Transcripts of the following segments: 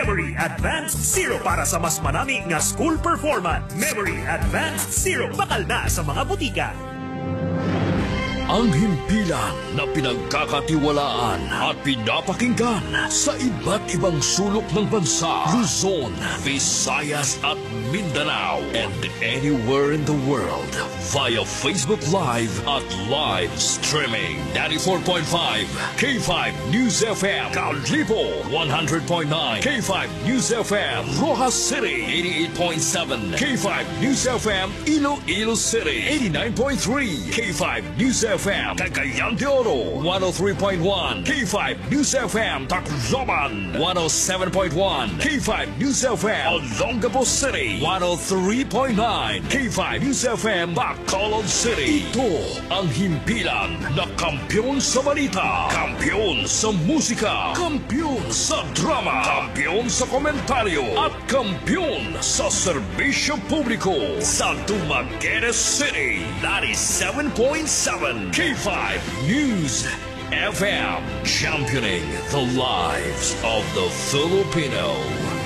Memory Advanced Zero para sa mas manami nga school performance. Memory Advanced Zero bakal na sa mga butika. Ang himpilan na pinagkakatiwalaan at pinapakinggan sa iba't ibang sulok ng bansa, Luzon, Visayas at Mindanao, and anywhere in the world via Facebook Live at live streaming. 94.5 K5 News FM, Kalibo 100.9 K5 News FM, Rojas City 88.7 K5 News FM, Iloilo City 89.3 K5 News FM, Cagayan de Oro 103.1 K5 News FM, Tacloban 107.1 K5 News FM, Olongapo City 103.9 K5 News FM, Bacolod City. Ito ang himpilan na kampiyon sa balita, kampiyon sa musika, kampiyon sa drama, kampiyon sa komentaryo, at kampiyon sa serbisyo publiko sa Dumaguete City 97.7 K5 News FM, championing the lives of the Filipino.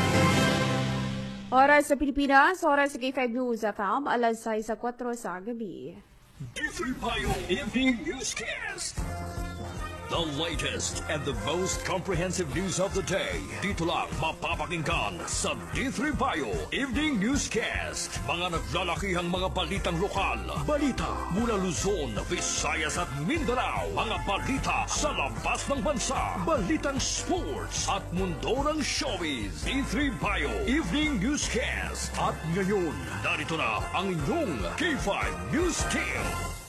Oras sa Pilipinas, oras sa K5 News FM, alas 6:04 sa gabi. D3 Payo Evening Newscast. The latest and the most comprehensive news of the day. Dito lang mapapakinggan sa D3 Payo Evening Newscast. Mga naglalakihang mga balitang lokal, balita mula Luzon, Visayas at Mindanao, mga balita sa labas ng bansa, balitang sports at mundo ng showbiz. D3 Payo Evening Newscast. At ngayon, narito na ang inyong K5 News Team.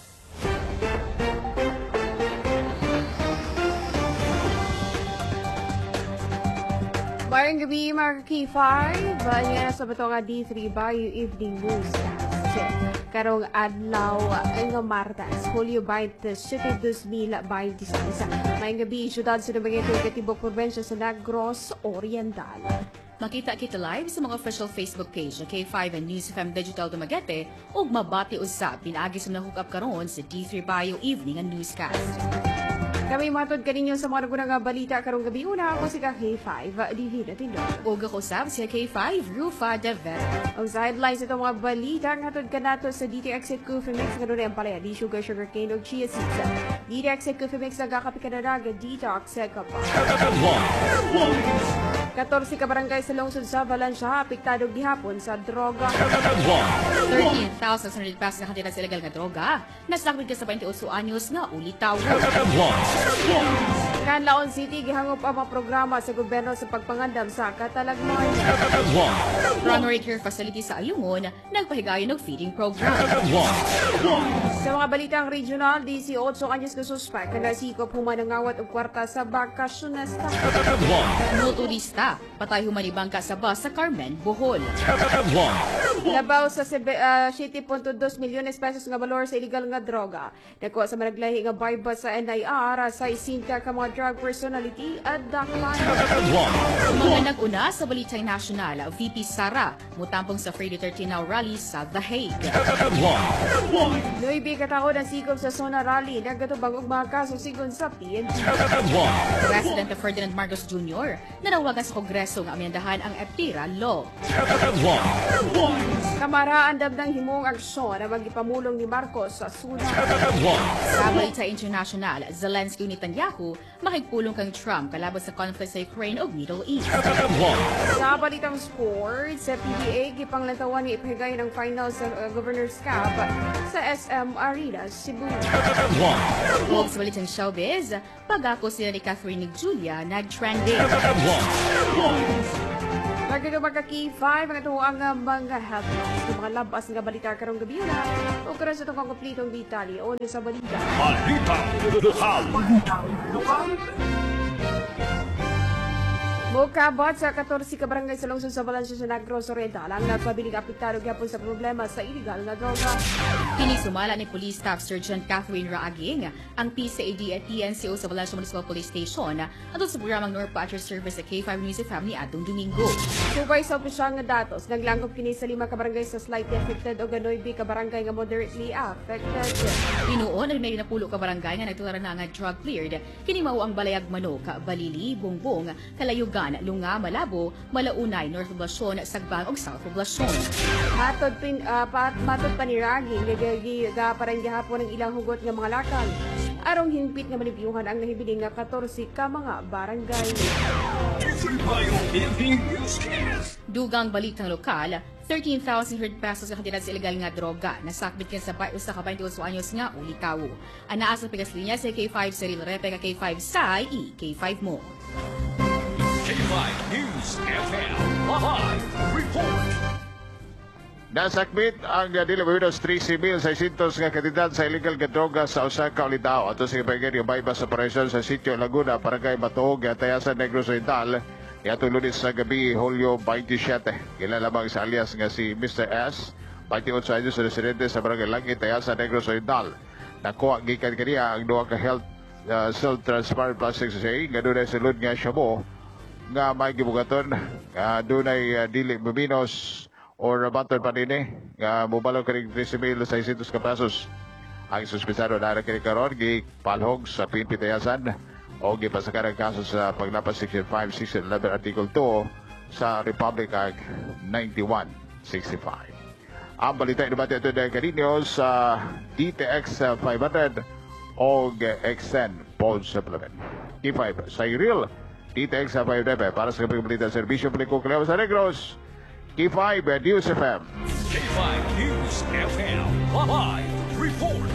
Mayang gabi mga K5, yan sa bato nga D3 Bayo Evening Newscast. Karong adlaw ng Martes, Hulyo 27, 2026. Mayang gabi, syudad sa Dumaguete, Katibok, Probinsya sa Negros Oriental. Makita kita live sa mga official Facebook page na K5 and News FM Digital Dumaguete o mabati usab pinaagi sa nahook up karon sa D3 Bayo Evening and Newscast. Kami matod kaninyo sa mga nagunang balita karong gabi. Una ako si K5, Divina Tindog. Uga ko sab si K5, Rufa de Vera. Ang sa headlines itong mga balita ang hatod ka nato sa DT Exit Coffee Mix nga doon ang palaya di sugar cane o chia seeds. DT Exit Coffee Mix nagkakapi ka na naga detox ka pa. 14 ka barangay sa lungsod sa Valencia apektado gihapon sa droga. 13,600 pesos na kantidad sa illegal nga droga. Naslakbid ka sa 28 anyos nga ulitaw. Canlaon City gihangop ang mga programa sa gobyerno sa pagpangandam sa katalagman. Primary care facility sa Ayungon nagpahigayon ng feeding program. Sa mga balitang regional, 18 anyos na suspect na nasikop humanangawat og kwarta sa bakasyonista. Motorista, patay humanibang ka sa bus sa Carmen, Bohol. Labaw sa 7.2 milyones pesos nga valor sa illegal nga droga. Nakuha sa managlahi nga bayba sa NIR sa isinta ka mga drug personality at daklan. Mga nag-una sa Balitang Nasyonal, VP Sara, mutampong sa Friday 13 Now Rally sa The Hague. Nuibi katao ng sikop sa Sona Rally, nagkatubang og mga kaso sigon sa PNP. President Ferdinand Marcos Jr. nanawagan sa Kongreso nga amyandahan ang EPTIRA Law. Kamara andam ng himong aksyon na magipamulong ni Marcos sa Sudan. Sa Balita International, Zelensky ni Netanyahu makikpulong kang Trump kalabot sa conflict sa Ukraine ug Middle East. Sa balitang sports, sa PBA gipanglantawan ni ipahigay ng final sa Governor's Cup sa SM Arena, Cebu. Ug sa balitang showbiz, pag-ako sila ni Catherine ug Julia nag-trending. Magkano magka-K5 ang ito ang mga headlines ng mga labas nga balita karong gabi na o karon sa itong kompletong detalye o sa balita. Lokal. Mukabot sa 14 ka barangay sa lungsod sa Valencia sa Negros Oriental ang nagpabiling apektado gyapon sa problema sa illegal nga droga. Kini sumala ni Police Staff Sergeant Catherine Raaging, ang PCAD at PNCO sa Valencia Municipal Police Station atol sa programang North Patcher Service sa K5 News FM ni Adong Domingo. Subay sa opisyal nga datos, naglangkop kini sa 5 ka barangay sa slightly affected o ganoy ka barangay nga moderately affected. Tinuon ang may napulo ka barangay nga nagtularan na nga drug cleared. Kini mao ang Balayag Manok, Balili, Bongbong, Kalayugan, Dugan, Lunga, Malabo, Malaunay, North Poblacion, Sagbang ug South Poblacion. Matod pa ni Raging, nagaparan gihapon ang ilang hugot nga mga lakal. Arong hingpit nga malipyuhan ang nahibiling nga 14 ka mga barangay. Dugang balitang lokal, 13,000 pesos ang kantidad sa ilegal nga droga. Nasakbit kan sa bayo sa 22 anyos nga ulikaw. Anaas sa pigas linya sa K5 sa Repe ka K5 sa K5 mo. K5 News FM. Live report. Nasakbit ang delivery 13,600 nga kantidad sa illegal nga droga sa Osaka, Olitao. Ato sa ipagan yung bypass operation sa Sitio Laguna, Barangay Batuog, Tayasan, Negros Oriental. Yato lunes sa gabi, Hulyo 27. Kilala lamang sa alias nga si Mr. S. 28 anyos sa residente sa Barangay Langit, Tayasan, Negros Oriental. Nakuha gikan kaniya ang duha ka health cell transparent plastic sa siya. Nga doon ay salud nga siya mo nga may gibugaton. Doon ay dili buminos or baton pa din nga mubalaw kaning 13,600 ka pesos. Ang suspesado na kining karon gipalhog sa PNP Tayasan o gipasakar ang kaso sa paglapas Section 5, Section 11, Article 2 sa Republic Act 9165. Ang balita ay nabati ito na kaninyo sa DTX 500 o XN Pole Supplement. K5 sa Real DTX 500 para sa kapag balita Servisyo Publiko Kaleo sa Negros. K5 News FM. K5 News FM. Live report.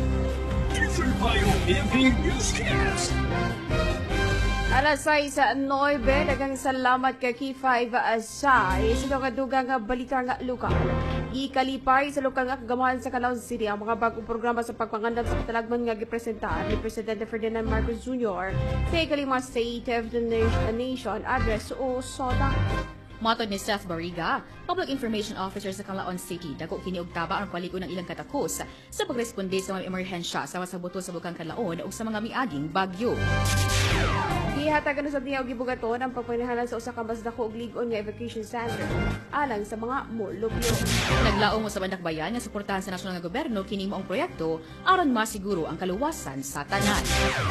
MP Newscast. Alas 6:09, dagang salamat kay K5 Asay sa kadugang nga balita nga lokal. Ikalipay sa lokal nga kagamahan sa Calao City ang mga bagong programa sa pagpangandam sa katalagman nga gipresenta ni Presidente Ferdinand Marcos Jr. sa ikalima State of the Nation Address o SOTA. Matod ni Seth Barriga, Public Information Officer sa Calaon City, dako kini og taba ang paliko ng ilang katakos sa pagresponde sa mga emerhensya sa masabuto sa Bukang Calaon o sa mga miaging bagyo. Gihatagan sa diya og gibugaton ang pagpanahanan sa usa ka mas dako og lig-on nga evacuation center alang sa mga molupyo. Naglaong mo sa Bandakbayan nga suportahan sa nasyonal nga gobyerno kini moong proyekto aron masiguro ang kaluwasan sa tanan.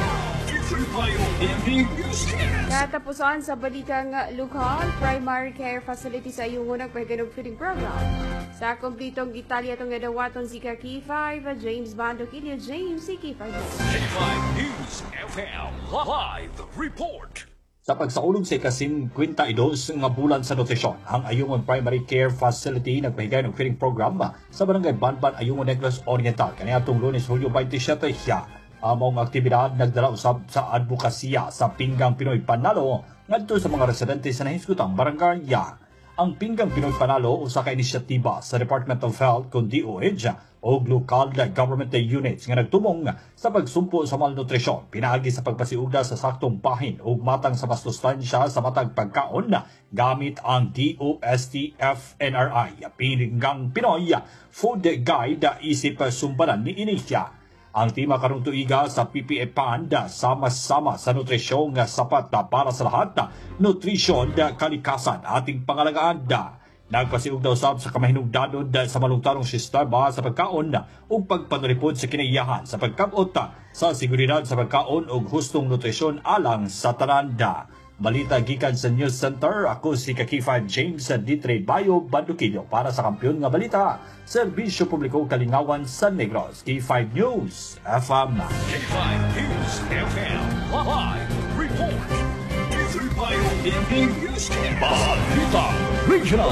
Katapusan sa balitang lokal, primary care facility sa iyong unang pahiganog feeding program. Sa kumplitong Italia itong nadawaton si K5, James Bando Kilio, James, si K5. K5 News FM. Live report. Sa pagsaulog sa ika-52 nga bulan sa nutrisyon, ang Ayungon Primary Care Facility nagpahigay ng feeding program sa Barangay Banban, Ayungon, Negros Oriental. Kaniadtong Lunes, Hulyo 27 siya. Among aktibidad nagdala usab sa advokasya sa Pinggang Pinoy Panalo ngadto sa mga residente sa nahiskutang barangaya. Ang Pinggang Pinoy Panalo usa ka inisyatiba sa Department of Health kun DOH o local government units nga nagtumong sa pagsumpo sa malnutrisyon pinaagi sa pagpasiugda sa saktong pahin ug matang sa mas sustansya sa matag pagkaon gamit ang DOST-FNRI Pinggang Pinoy Food Guide isip sumbalan ni Inisya. Ang tima karong tuiga sa PPA Panda sama-sama sa nutrisyon nga sapat na para sa lahat, nutrisyon na kalikasan ating pangalagaan. Nagpasiug daw sab sa kamahinungdanod sa malungtarong sistema sa pagkaon ug pagpanulipod sa kinaiyahan sa pagkabot sa seguridad sa pagkaon ug hustong nutrisyon alang sa tananda. Balita gikan sa News Center, ako si K5 James D3 Bayo Bandukilyo para sa Kampiyon nga Balita, Serbisyo Publiko Kalingawan sa Negros. K5 News FM. K5 News FM. Live report. MP Newscast. Balita Regional.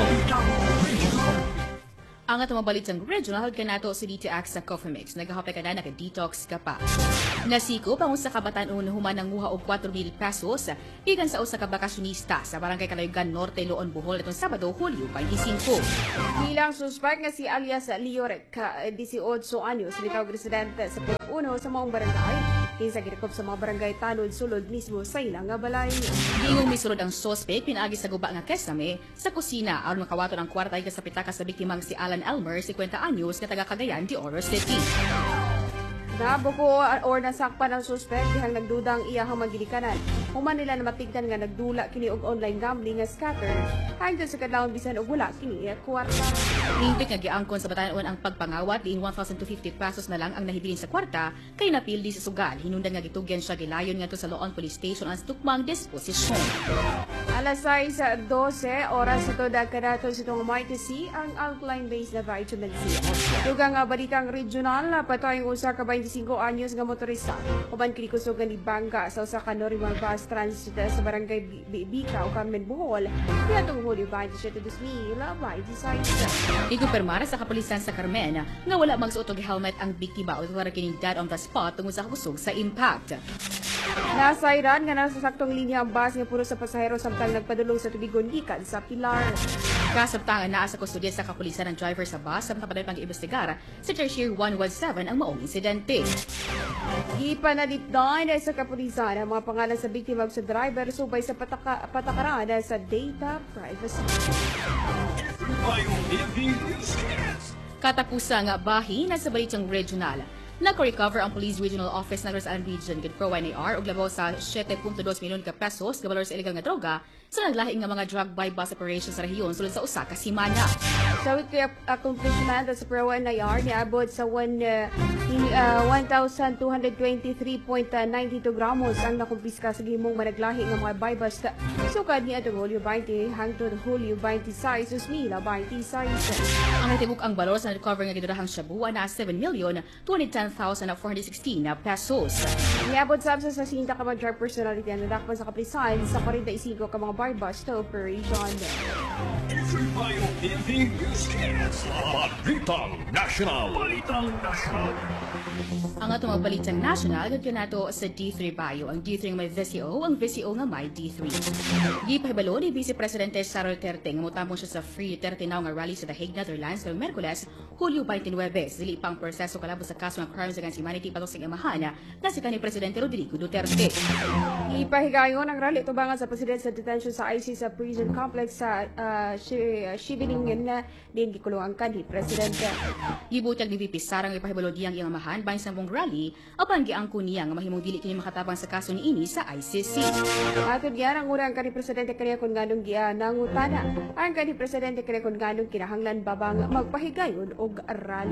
Ang atong balitang regional ka nato si DTX sa Coffee Mix. Nagahapay ka na naka-detox ka pa. Nasikop ang usa ka batan-on human ng nguha og 4,000 pesos gikan sa usa ka bakasyonista sa Barangay Kalayugan Norte, Loon, Bohol itong Sabado, Hulyo 25. Bilang suspect nga si alias Liorek, 18 anyos, litawag residente sa Puno sa maong barangay. Kinsa girekop sa mga barangay Tanod, Sulod mismo sa ilang nga balay. Gingong misurod ang suspect pinaagi sa guba nga kesame sa kusina aron makawaton ang kwarta sa pitaka sa biktimang si Alan Elmer, 50 anyos, na taga Cagayan de Oro City. Nabuko or nasakpan ang suspect dihang nagdudang iyahang magilikanan. Human nila na matigdan nga nagdula kini og online gambling nga scatter hangtod sa kadlawon bisan og wala kini kwarta. Hingpit nga giangkon sa batanon ang pagpangawat diin 1,250 pesos na lang ang nahibilin sa kwarta kay napildi sa sugal. Hinungdan nga gitugyan siya gilayon ngadto sa Loon Police Station ang tukmang disposisyon. Alas 6:12 oras ito dagkadato sa itong Mighty Sea ang alkaline-based na vitamin C. Dugang nga balitang regional, patay ang usa ka 25 anyos nga motorista. Uban kinikusugan ni Bangka sa usa ka normal bus transit sa barangay Bika o Carmen Bohol. Kaya Hulyo 27, 2026. Ikupermara sa kapulisan sa Carmen nga wala magsuot og helmet ang biktima o wala kining dead on the spot tungod sa kusog sa impact. Nasa Iran nga nasa saktong linya ang bus nga puro sa pasahero samtang nagpadulong sa tubigon gikan sa Pilar. Kasabtangan naa sa kustodiya sa kapulisan ang driver sa bus samtang padayong pag-iimbestigar sa Tertiary 117 ang maong insidente. Ipanalipdan sa kapulisan ang mga pangalan sa biktima ug sa driver subay sa patakaran sa data privacy. Katapusa nga bahin sa balitang regional. Nako-recover ang Police Regional Office ng Rizal Region gid pro NAR og labaw sa 7.2 milyon ka pesos nga valor sa illegal nga droga sa naglahi nga mga drug buy bus operations sa rehiyon sulod sa usa ka semana. Sa weekly accomplishment sa pro NAR niabot sa 1,223.92 gramos ang nakumpiska sa gihimong managlahi nga mga buy bus sukad ni atong Hulyo 20 hangtod Hulyo 26, 2026. Ang natibuk ang valor sa recover nga gidurahang shabu na 7,210,416 pesos. Niabot sa sinta ka mga drug personality ang nadakpan sa kapisan sa 45 ka mga bar bus to operation. Balitang National. Ang atong balitang national gud kanato sa D3 Bayo. Ang D3 nga may VCO, ang VCO nga may D3. Gipahibalo ni Vice Presidente Sara Duterte nga motambong siya sa Free Duterte Now nga rally sa The Hague, Netherlands noong Miyerkules, Hulyo 29. Dili pang proseso kalabo sa kaso ng crimes against humanity patok sa amahan na si kanhi Presidente Rodrigo Duterte. Ipahigayon ang rally tubangan sa presidente sa detention sa IC sa prison complex sa Shiveningen na din gikulong ang kanhi Presidente. Gibutag ni VP Sara nga ipahibalo diyang iyang amahan bahin sa mong rally apan giangko niya nga mahimong dili kini makatabang sa kaso niini sa ICC. Atod yan ang urang kanhi Presidente kaniya kung nganong nangutana. Ang kanhi Presidente kaniya kung nganong kinahanglan babang magpahigayon og rally.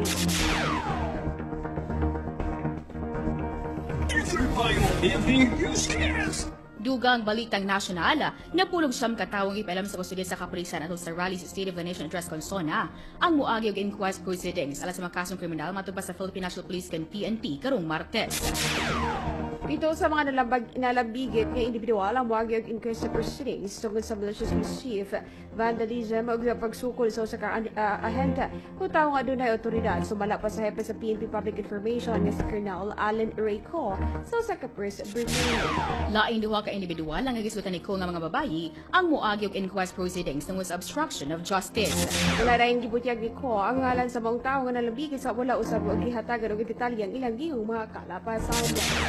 Dugang balitang nasyonal, napulog siyam katawang ipalam sa kustodiya sa kapulisan atol sa rally sa State of the Nation Address Consona ang muagi og inquest proceedings alas sa mga kasong kriminal matod pa sa Philippine National Police kan PNP karong Martes. Ito sa mga nalabigit nga individual ang muagi og inquest proceedings tungkol sa malicious mischief, vandalism ug pagsukol sa usa ka ahente kung tawo nga adunay otoridad sumala pa sa hepe sa PNP Public Information nga si Colonel Alan Rayco sa usa ka press briefing. Laing duha ka individual ang nagisgutan ni ko nga mga babayi ang muagi og inquest proceedings tungkol sa obstruction of justice. Wala na yung gibutyag ni ko ang ngalan sa mga tao nga nalabigit sa wala usab og gihatagan og detalye ang ilang gihong mga kalapasan.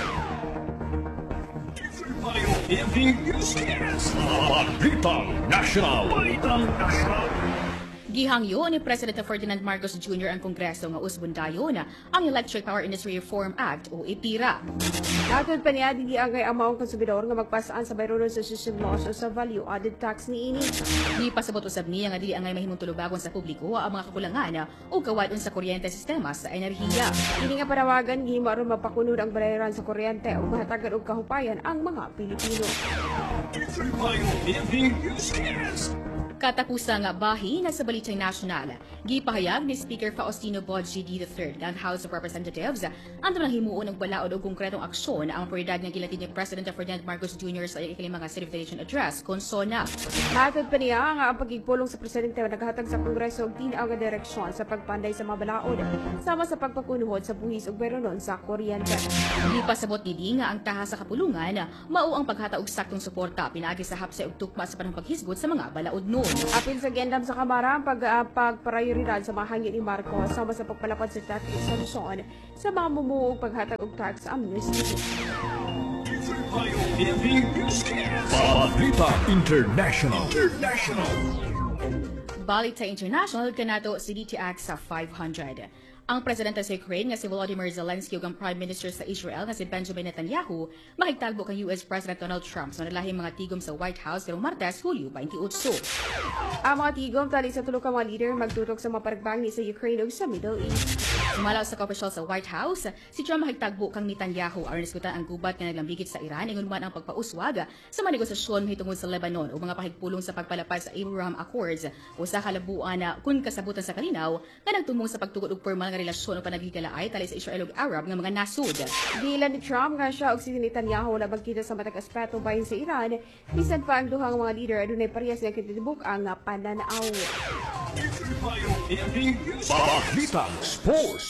Balitang National. Gihangyo ni President Ferdinand Marcos Jr. ang Kongreso nga usbundayon ang Electric Power Industry Reform Act o IPIRA. Atod pa niya, di ang amang konsumidor nga magpasaan sa bayronon sa system laws o sa value-added tax niini. Di pasabot usab niya nga dili angay mahimong tulubagon sa publiko ang mga kakulangan o kawadon sa kuryente sistema sa enerhiya. Hindi nga panawagan, gihimo aron mapakunod ang bayaran sa kuryente o mahatagan og kahupayan ang mga Pilipino. Katapusa nga bahi na sa Balitang Nasyonal. Gipahayag ni Speaker Faustino Boji III ng House of Representatives ang nang himuon og balaod og konkretong aksyon ang prioridad nga gilatid ni President Ferdinand Marcos Jr. sa ikalimang State of the Nation Address Consona. Hatod pa niya nga ang pagigpulong sa presidente nga naghatag sa Kongreso og tinaw nga direksyon sa pagpanday sa mga balaod sama sa pagpakunuhod sa buhis ug bayronon sa kuryente. Gipasabot ni nga ang taha sa kapulungan mao ang paghata og saktong suporta pinaagi sa hapse ug tukma sa panahong paghisgot sa mga balaod noon. Apil sa gendam sa Kamara ang pagprioridad sa mga hangin ni Marcos sama sa pagpalapad sa tax exemption sa mga mumuog paghatag og tax amnesty. Balita International. Balita International kanato si DTX sa 500. Ang presidente sa Ukraine nga si Volodymyr Zelensky ug ang Prime Minister sa Israel nga si Benjamin Netanyahu makigtagbo kang US President Donald Trump sa nalahing mga tigom sa White House karong Martes, Hulyo 28. Ang mga tigom tali sa tulo ka mga leader magtutok sa mga panagbangni sa Ukraine ug sa Middle East. Sumalaw sa official sa White House, si Trump mahigtagbo kang Netanyahu aron iskutan ang gubat nga naglambigit sa Iran ingon man ang pagpauswag sa mga negosasyon mahitungod sa Lebanon o mga pahigpulong sa pagpalapad sa Abraham Accords o sa kalabuan na kun kasabutan sa kalinaw nga nagtumong sa pagtukod og formal nga relasyon o panagkikalaay tali sa Israel ug Arab nga mga nasud. Dila ni Trump nga siya og si Netanyahu na magkita sa matag aspeto bahin sa Iran, bisan pa ang duhang mga leader adunay parehas nga kitibuk ang pananaw. Balitang Sports.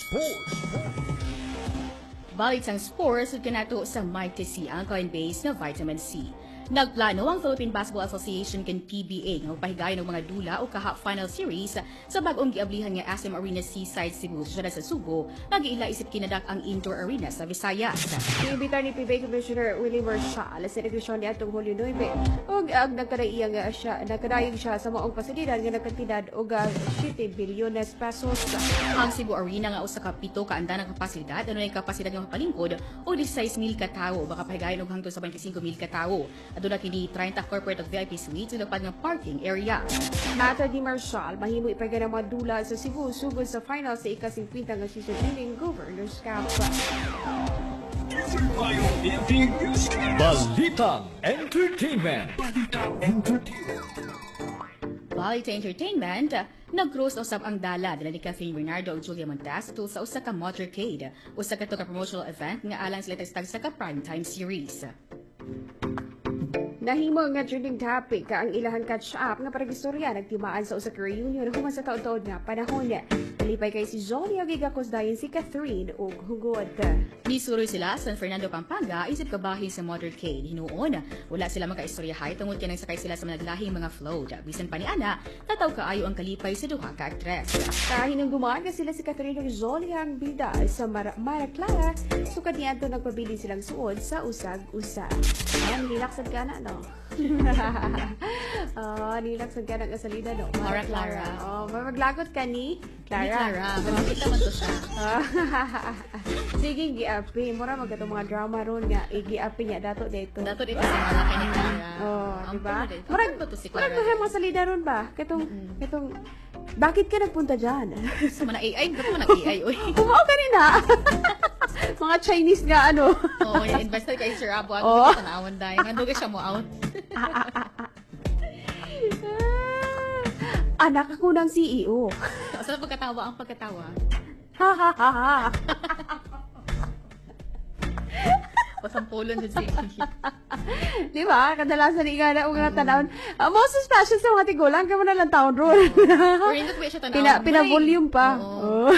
Balitang sports ug kanato sa Mike Tesi ang Coinbase nga vitamin C. Nagplano ang Philippine Basketball Association ken PBA nga magpahigayon ng mga dula o kaha final series sa bag-ong giablihan nga SM Arena Seaside Cebu sa Subo, nagiila isip kinadak ang indoor arena sa Visayas. Iibitar ni PBA Commissioner Willie Marshall sa negosyon ni atong Hulyo 9 ug ang nagkadayag siya sa maong pasilidad nga nagkantidad og 7 bilyones pesos. Ang Cebu Arena nga usa ka 7 ka andanang kapasidad ano yung kapasidad nga mapalingkod o 16,000 ka tawo baka pahigayon og hangtod sa 25,000 ka tawo. Aduna kini 30 corporate at VIP suites ug lapad nga parking area. Matod ni Marshall, mahimo ipagana mga dula sa Cebu sugod sa final sa ika-50 nga season bidding Governor's Cup. Balitang Entertainment. Balita Entertainment, nag-cruise usab ang dala dala ni Catherine Bernardo ug Julia Montes sa usa ka motorcade, usa ka promotional event nga alang sila tagstag sa ka primetime series. Nahimo nga trending topic ang ilahan catch-up nga parang istorya nagtimaan sa usa ka reunion human sa taon-taon nga panahon. Nalipay kay si Johnny ug gigakos dayon si Catherine ug hugot. Nisuroy sila sa San Fernando, Pampanga isip kabahin sa motorcade. Hinuon, wala sila makaistoryahay tungod kanang sakay sila sa naglahing mga float. Bisan pa ni ana, tataw kaayo ang kalipay sa duha ka aktres. Kahinang dumaan sila si Catherine ug Johnny ang bida sa Mara Clara, sukad niadto nagpabili silang suod sa usag-usag. Ayan, nilaksad ka na, no? Nilaksad ka na kasalida, no? Mara Clara. Maglagot ka ni Clara. Clara, makita man to siya. Sige, giapi. Mura magkatong mga drama ron nga. Giapi niya dato dito. Dato dito sa malaki ni Clara. Diba? Murag ba to si Clara? Murag mga salida ron ba? Katong, bakit ka nagpunta dyan? Sa mga AI, ba't mo nag-AI? Uy. Kumao ka rin ha? Mga Chinese nga ano. Oo, invest kay Sir Abu. Oo. Ano tanawon dahil. Nandun siya mo out. Anak ako ng CEO. Saan pagkatawa ang pagkatawa? Ha ha ha ha. Pasampulon dyan siya. Di ba? Kadalasan nga na mga tanawon. Most special sa mga tigulang, kamo na lang taon ron. Or hindi ko ba siya tanawon? Pina-volume pa. Oo.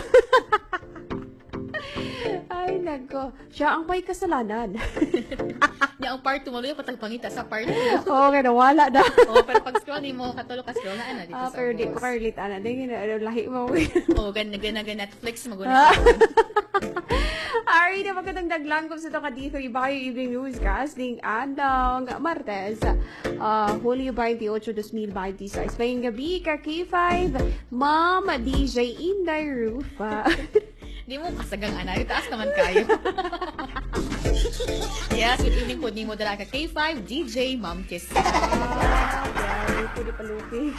Ay, nako. Siya ang may kasalanan. Niya ang part 2 mo, patagpangita sa part 2. Oo, kaya nawala na. Oo, pero pag scroll ni mo, katulog ka scroll na ana dito sa Pero di ko boss. karlit, ana. Di lahi mo. Oo, gana Netflix, maguna siya. Ari na magandang daglang kung sa ito ka D3 Bayo Evening Newscasting andang Martes, Hulyo 28, 2026. Ngayong gabi ka K5, Ma'am DJ Inday Rufa. Di mo kasagang ana, itaas naman kayo. Yes, good evening po. Di mo dala ka K5, DJ, Ma'am Kiss. Pwede paluki.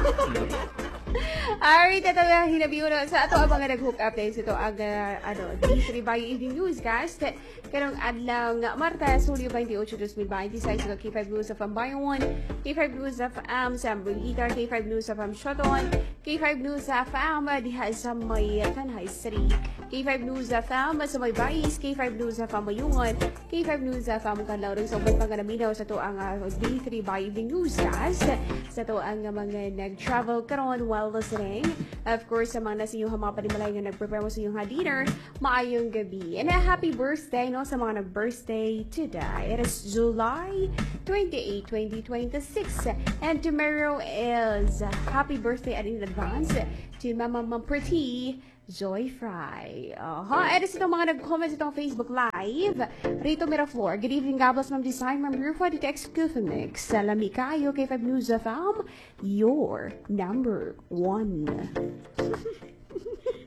Alright, ito na hinabiyo na sa ato ang mga nag-hook up dahil ito ang D3 Bayo Evening Newscast. Karong adlaw nga Martes, Hulyo 28, 2026 sa K5 News of Ambayon, K5 News of Sambulitar, K5 News of Shoton, K5 News of diha sa may Kanhay City, K5 News of sa may Bayis, K5 News of Mayungan, K5 News of Kanlaw rin sa ubang panganaminaw sa ito ang D3 Bayo Evening Newscast. Sa ito ang mga nag-travel karon while listening. Of course, sa mga nasa inyong mga panimalay nga nag-prepare mo sa inyong dinner, maayong gabi. And a happy birthday no sa mga nag-birthday today. It is July 28, 2026. And tomorrow is happy birthday in advance to Mama Pretty Joy Fry. And ito mga nag-comment itong Facebook Live. Rito Miraflor. Good evening, Gabos, Ma'am Design, Ma'am Rufa, Dito Excufamix. Salami kayo kay 5 News FM, your number 1.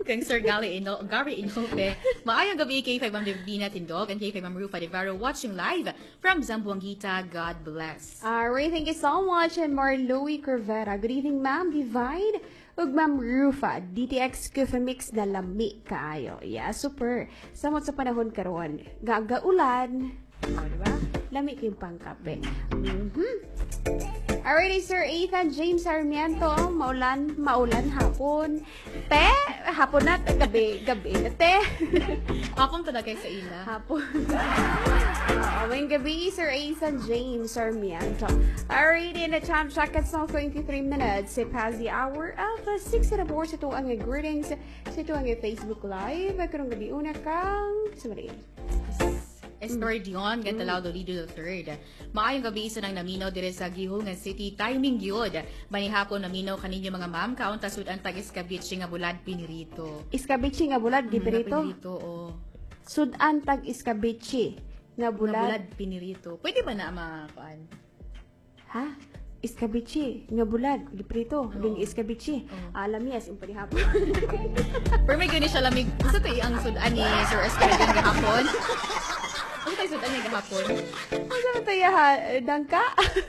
Kang Sir Gary Inope. Maayong gabi kay Ma'am Divina Tindog and kay Ma'am Rufa Devaro watching live from Zamboanguita. God bless. Alright, thank you so much. And Marloie Corvera. Good evening, Ma'am Divine. Ug Ma'am Rufa, DTX Coffee Mix na lami kaayo. Yeah, super. Samot sa panahon karon, gagaulan. O, diba? Lami kayong pangkape. Alrighty, Sir Ethan James Sarmiento. Maulan hapon. Te, hapon na, gabi na, te. Hapon talaga sa ila. Hapon. Ngayong gabi, Sir Ethan James Sarmiento. Alrighty, in the time check at 23 minutes. Past the hour of 6 at 4 sa ito ang greetings sa ito ang Facebook Live. Karong gabi una kang sumali. Estor Dion, Gantalao Dolido III. Maayong gabi isa ng naminaw dire sa Gihungan City. Timing gyud. Manihapon naminaw kaninyo mga ma'am. Kaunta sud ang tag-Escabeche nga bulad pinirito. Iskabeche nga bulad, gipirito. Pinirito, oh. Sudan tag iskabeche nga Nga bulad. bulad pinirito. Pwede ba na mapaan? Ha? Iskabeche nga bulad, gipirito. Ding iskabeche. Alam niya, yung panihapon. Pero may gani siya lamig. Gusto tayo ang sudan ni Sir Escabeche nga hapon. Ano tayo sudan niya hapon? Ang sama tayo ha? Dangka?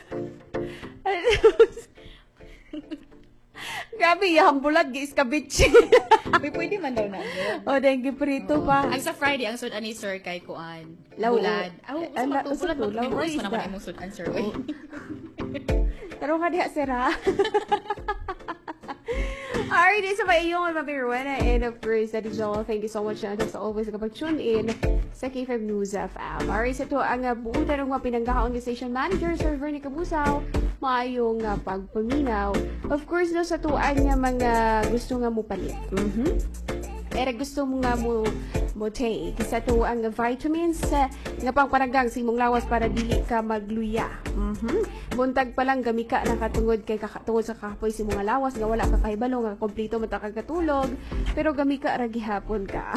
Grabe, yung bulad, iskabeche. May pwede man daw na. O, dahil gipirito pa. Ang sa Friday, ang sudan ni Sir kay Kuan. Law. Bulad. Bulad. Law, Mag-viewers isda. pa naman imong sudan, Sir. Uy. Pero ka diha, sir, ha? Alright, so may iyong mabirwana. And of course, that is all. Thank you so much as always kapag tune in sa K5 News FM. Alright, so ito ang buutan ng mga pinanggahaon ni Station Manager, Sir Vernie Cabusaw. Maayong pagpaminaw. Of course, no, sa tuan nga mga gusto nga mo palit. Pero gusto mo nga mo take sa to ang vitamins nga pangpanagang sa imong lawas para dili ka magluya. Buntag pa lang gami ka nakatungod kay kakatungod sa kapoy sa mga lawas nga wala ka kahibalo nga kompleto man ta kagatulog pero gami ka ra gihapon ka.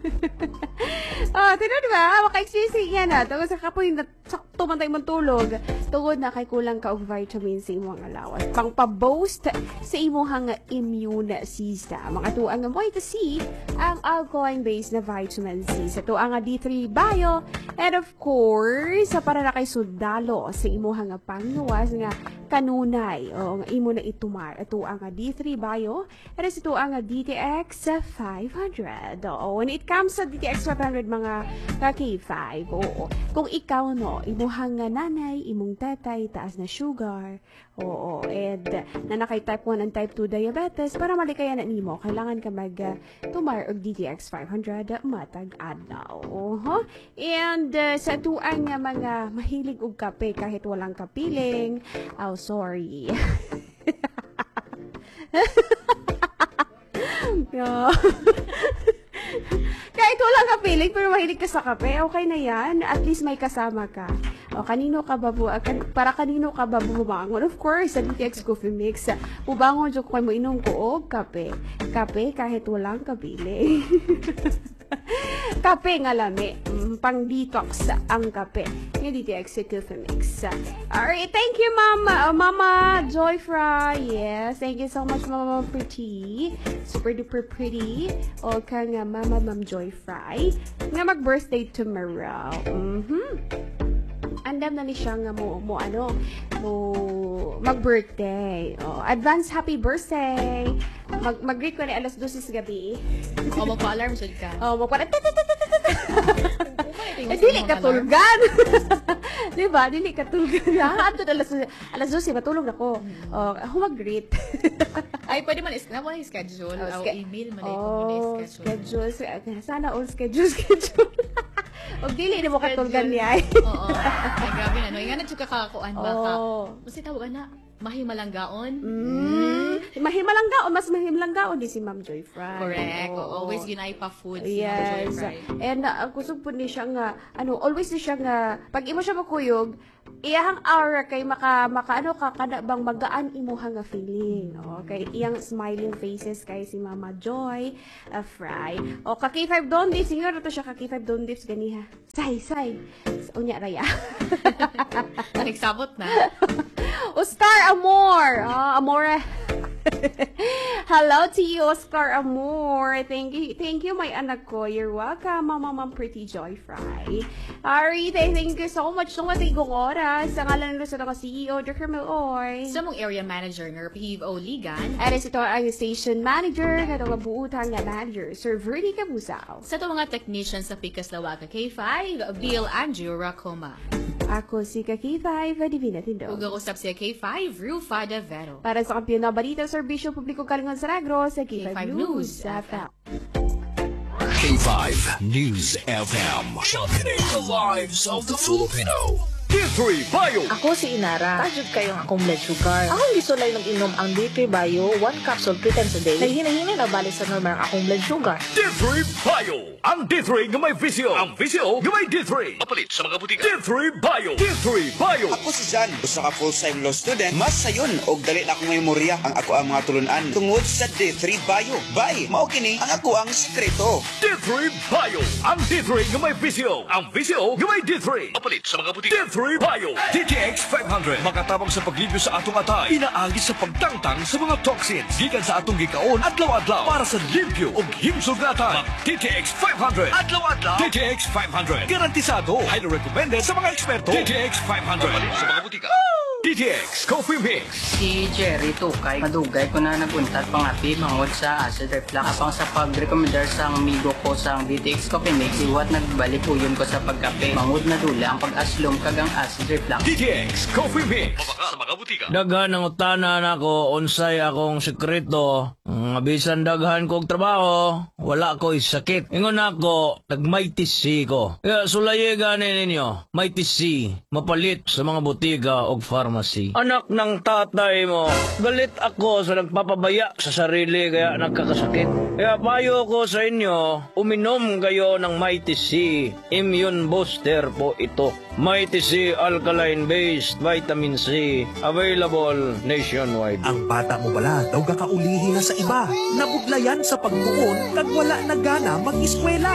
Tinud ba? Maka-excuse yan na. Tungod sa kapoy na sakto man tayo tulog. Tungod na kay kulang ka og vitamins sa imong lawas. Pangpa-boost sa imong immune system. Mga tuang nga to see ang alkaline-based na vitamin C. Sa tuang D3 Bio. And of course, para na kay sundalo sa imuhang pangnuwas nga kanunay o nga imo na itumar. Ito ang D3 Bio. And ito ang DTX 500. When it comes sa DTX 500 mga ka-K5, kung ikaw no, imuhang nanay, imong tatay, taas na sugar, and nanakay type 1 and type 2 diabetes, para malikayan na nimo, kailangan ka tumar og DTX 500 matag adlaw. And sa tuang mga mahilig og kape kahit walang kapiling, sorry. Kahit walang kapiling pero mahilig ka sa kape, okay na yan. At least may kasama ka. Kanino ka ba para kanino ka ba bumangon? Of course, sa DTX Coffee Mix. Bubangon dyan ko mo inom ko og kape. Kape kahit walang kapiling. Kape nga lami. Pang detox ang kape. Yung DTX Coffee Mix. Alright, thank you, Mama Joy Fry. Yes, thank you so much, Mama Pretty. Super duper pretty. O ka nga, Ma'am Joy Fry. Nga mag-birthday tomorrow. Andam na ni siya nga mag-birthday. Advance happy birthday. Mag-greet ko ni alas 12 sa gabi. Magpa-alarm sud ka. Dili ka tulgan. Diba? Dili ka tulgan. Ato alas 12, matulog na ko. Mag-greet. Ay, pwede man na schedule. Email man ito schedule. Sana all schedule. Og dili na mo katulgan niya. Oo. Ay, grabe na. Nga na tsaka kakakuan ba ka? Kasi tawag na, mahimalanggaon. Mahimalanggaon. Mas mahimalanggaon di si Ma'am Joy Fry. Correct. Always ginay pa food si yes. Ma'am Joy Fry. And kusog po ni siya nga, always ni siya nga, pag imo siya makuyog, iyahang aura kay maka kada bang magaan imuhang nga feeling. Okay, iyang smiling faces kay si Mama Joy Fry. Ka-K5 Don Dips, siguro to siya ka-K5 Don Dips ganiha. Say. Unya raya. Nagsabot na. Star Amore. Amore. Hello to you, Oscar Amor. Thank you, my anak ko. You're welcome, Mama Pretty Joy Fry. Rita, thank you so much nung matigong oras. Sa ngalan ng Luzon ako CEO, Dr. Meloy. Sa mong area manager ng Repiv Oligan. At ito ang station manager, katong buutang nga manager, Sir Verdi Cabusao. Sa ito mga technicians sa Picas Lawaga K5, Bill Andrew Racoma. Ako si Kaki5, Divina Tindo. Ug usap si K5, Rufada Vero. Para sa kampiyon na balita, Serbisyo Publiko Kalingon sa Negros, sa K5 K5 News News FM. K5 News FM. Championing the lives of the Filipino. D3 Bio. Ako si Inara. Tajud kayong akong blood sugar. Akong gisulay mag-inom ang D3 Bio 1 capsule 3 times a day. Naghinahina na balik sa normal ang akong blood sugar. D3 Bio. Ang D3 nga may visyo. Ang visyo nga may D3. Papalit sa mga butika. D3 Bio. D3 Bio. Ako si Jan, usa ka full-time law student. Mas sayon og dali na akong memorya ang ako ang mga tulunan tungod sa D3 Bio. Bye, mao kini ang ako ang sekreto. D3 Bio. Ang D3 nga may visyo. Ang visyo nga may D3. Papalit sa mga butika. D3 Bio. DTX 500. Makatabang sa paglibyo sa atong atay. Inaagi sa pagtangtang sa mga toxins. Gikan sa atong gikaon adlaw-adlaw para sa limpyo ug himsog na atay. DTX 500. Adlaw-adlaw. DTX 500. Garantisado. Highly recommended sa mga eksperto. DTX 500. Papalit sa mga butika. DTX Coffee Mix. Si Jerry Tukay, madugay ko na naguntat pangapi mangod sa acid reflux. Apang sa pag-recommendar sa amigo ko sa DTX Coffee Mix, iwat nagbalik uyon ko sa pagkape. Mangod na dula ang pag-aslom kagang acid reflux. DTX Coffee Mix. Mabaka sa mga butika. Daghan ang utanan ako, unsay akong sekreto. Bisan daghan kong trabaho, wala ko sakit. Ingon ako, nag-mighty C ko. Kaya sulaye gani ninyo, mighty C, mapalit sa mga butika o pharmacy. Anak ng tatay mo, galit ako sa nagpapabaya sa sarili kaya nagkakasakit. Kaya payo ko sa inyo, uminom kayo ng mighty C, immune booster po ito. Mighty C alkaline-based vitamin C, available nationwide. Ang bata mo bala daw kakaulihi na sa iba. Nabudlayan sa pagtuon kag wala na gana mag-eskwela.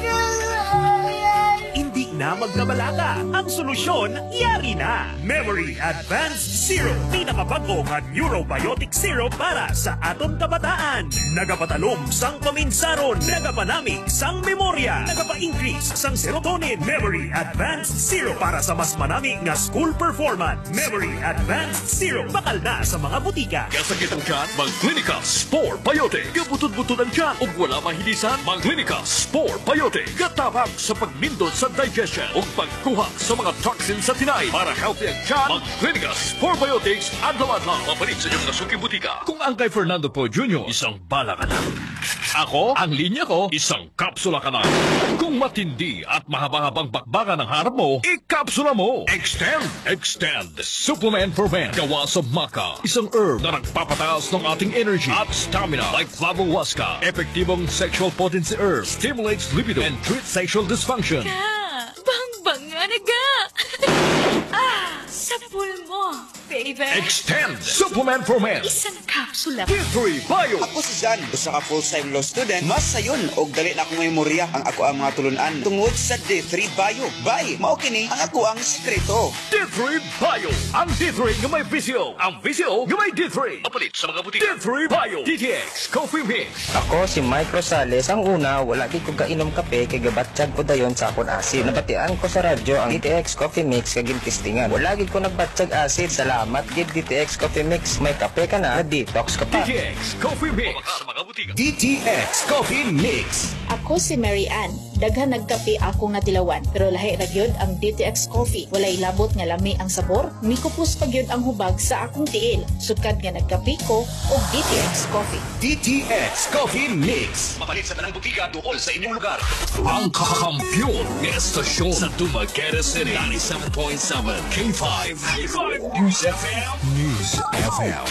Hindi na magkabalaka. Ang solusyon, yari na. Memory Advanced Zero. Pinakabago nga Neurobiotic Zero para sa aton kabataan. Nagapatalom sang paminsaron. Nagapanamig sang memorya. Nagapa-increase sang serotonin. Memory Advanced Zero para sa mas manami nga school performance. Memory Advanced Zero. Bakal na sa mga butika. Kasakit ang tiyan, mag-Clinica Spore Biotic. Kabutod-butod ang tiyan ug wala mahilisan, mag-Clinica Spore Biotic. Katabang sa pagnindot sa digestion ug pagkuha sa mga toxins sa tinay para healthy ang tiyan. Mag-Clinica Spore Biotics adlaw-adlaw. Mapalit sa inyong nasuking butika. Kung ang kay Fernando Po Jr., isang bala ka na. Ako, ang linya ko, isang kapsula ka na. Kung matindi at mahaba-habang bakbakan ng harap mo, ikapsula mo. Extend Supplement for Men. Gawa sa maca. Isang herb na nagpapataas ng ating energy at stamina like Flavohuasca. Epektibong sexual potency herb. Stimulates libido and treats sexual dysfunction. Bang nga naga! Sa pulmo, baby! Extend Supplement for Men. Isang kapsula. D3 Bio. Ako si Jan, usa ka full-time law student. Mas sayon og dali na akong memorya ang ako ang mga tulunan tungod sa D3 Bio. Bye, mao kini ang ako ang sekreto. D3 Bio. Ang D3 nga may visyo. Ang visyo nga may D3. Papalit sa mga butika. D3 Bio. DTX Coffee Mix. Ako si Mike Rosales. Ang una, wala di ko kainom kape kay gabatsyag ko dayon sa akon asid. Nabatian ko sa radyo ang DTX Coffee Mix kagin testingan. Wala gid ko nagbatsyag asid. Salamat gid DTX Coffee Mix. May kape ka na detox ka pa. DTX Coffee Mix. Sa mga butika. DTX Coffee Mix. Ako si Mary Ann. Daghan nagkape akong natilawan. Pero lahi ra gyud ang DTX Coffee. Walay labot nga lami ang sabor. Mikupos pa gyud ang hubag sa akong tiil. Sukad nga nagkape ko og DTX Coffee. DTX Coffee Mix. Mapalit sa tanang butika dool sa inyong lugar. Ang kakampyon ng estasyon sa Dumaguete City. 97.7 K5. News FM.